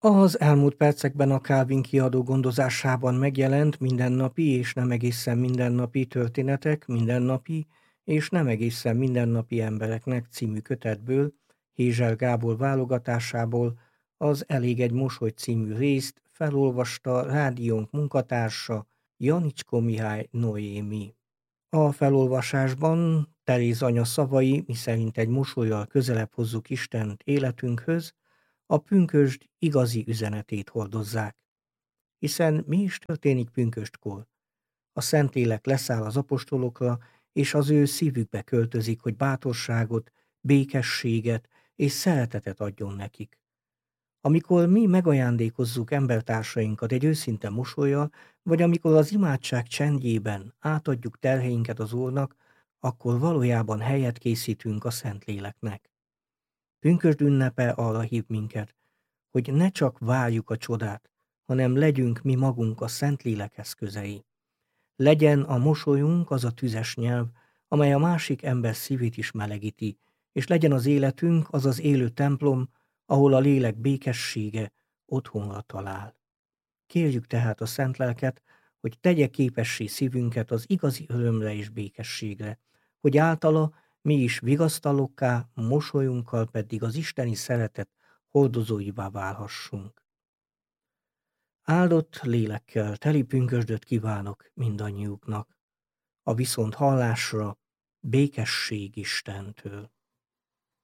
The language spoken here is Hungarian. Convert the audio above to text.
Az elmúlt percekben a Calvin kiadó gondozásában megjelent Mindennapi és nem egészen mindennapi történetek mindennapi és nem egészen mindennapi embereknek című kötetből, Hézsel Gábor válogatásából az Elég egy mosoly című részt felolvasta rádiónk munkatársa, Janicskó Mihály Noémi. A felolvasásban Teréz anya szavai, miszerint egy mosollyal közelebb hozzuk Istent életünkhöz, a pünkösd igazi üzenetét hordozzák. Hiszen mi is történik pünköstkor? A Szentlélek leszáll az apostolokra, és az ő szívükbe költözik, hogy bátorságot, békességet és szeretetet adjon nekik. Amikor mi megajándékozzuk embertársainkat egy őszinte mosollyal, vagy amikor az imádság csendjében átadjuk terheinket az Úrnak, akkor valójában helyet készítünk a Szentléleknek. Pünkösd ünnepe arra hív minket, hogy ne csak várjuk a csodát, hanem legyünk mi magunk a Szentlélek eszközei. Legyen a mosolyunk az a tüzes nyelv, amely a másik ember szívét is melegíti, és legyen az életünk az az élő templom, ahol a lélek békessége otthonra talál. Kérjük tehát a Szent Lelket, hogy tegye képessé szívünket az igazi örömre és békességre, hogy általa mi is vigasztalokká, mosolyunkkal pedig az isteni szeretet hordozóivá válhassunk. Áldott lélekkel teli pünkösdöt kívánok mindannyiuknak, a viszont hallásra békesség Istentől.